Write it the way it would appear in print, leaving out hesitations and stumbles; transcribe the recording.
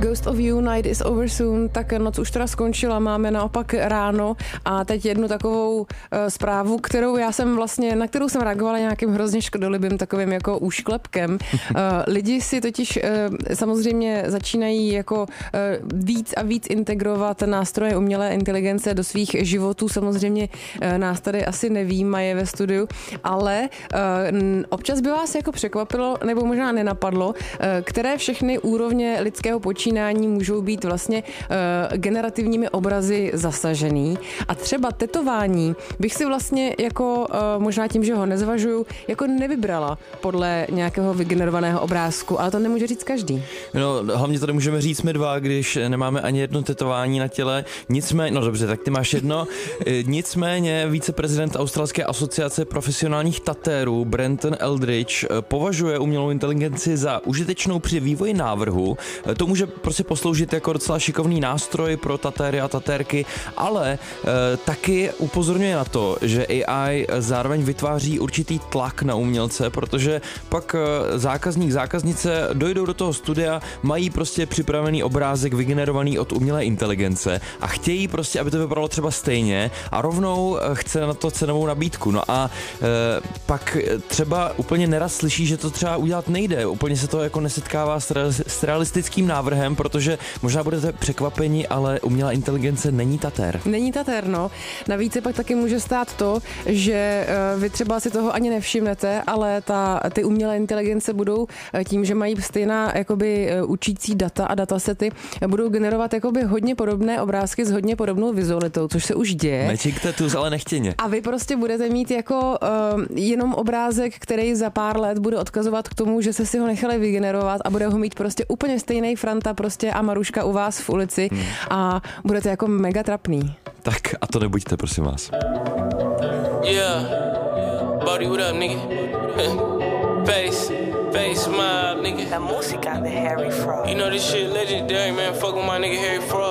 Ghost of You, Night is over soon, tak noc už teda skončila, máme naopak ráno a teď jednu takovou zprávu, na kterou jsem reagovala nějakým hrozně škodolibým takovým jako úšklepkem. Lidi si totiž samozřejmě začínají jako víc a víc integrovat nástroje umělé inteligence do svých životů. Samozřejmě nás tady asi nevímaje ve studiu, ale občas by vás jako překvapilo, nebo možná nenapadlo, které všechny úrovně lidského počínání můžou být vlastně generativními obrazy zasažený. A třeba tetování bych si vlastně jako možná tím, že ho nezvažuju, jako nevybrala podle nějakého vygenerovaného obrázku, ale to nemůže říct každý. No, hlavně tady můžeme říct my dva, když nemáme ani jedno tetování na těle. Nicméně, no dobře, tak ty máš jedno. Nicméně viceprezident Australské asociace profesionálních tatérů Brenton Eldridge považuje umělou inteligenci za užitečnou při vývoji návrhu. To může prostě posloužit jako docela šikovný nástroj pro tatéry a tatérky, ale taky upozorňuje na to, že AI zároveň vytváří určitý tlak na umělce, protože pak zákaznice dojdou do toho studia, mají prostě připravený obrázek vygenerovaný od umělé inteligence a chtějí prostě, aby to vypadalo třeba stejně a rovnou chce na to cenovou nabídku. No a pak třeba úplně nerad slyší, že to třeba udělat nejde. Úplně se to jako nesetkává s realistickým návrhem, protože možná budete překvapeni, ale umělá inteligence není tatér. Není tatér, no. Navíc se pak taky může stát to, že vy třeba si toho ani nevšimnete, ale ty umělé inteligence budou tím, že mají stejná jakoby učící data a datasety, budou generovat jakoby hodně podobné obrázky s hodně podobnou vizualitou, což se už děje. Nečekte tu, ale nechtěně. A vy prostě budete mít jako jenom obrázek, který za pár let bude odkazovat k tomu, že se si ho nechali vygenerovat a bude ho mít prostě úplně stejný Franta prostě a Maruška u vás v ulici a budete jako mega trapný. Tak a to nebuďte, prosím vás. Yeah, Bodie, what up, nigga? Face, smile, nigga. La música de Harry Fraud. You know this shit legendary, man. Fuck with my nigga Harry Fraud.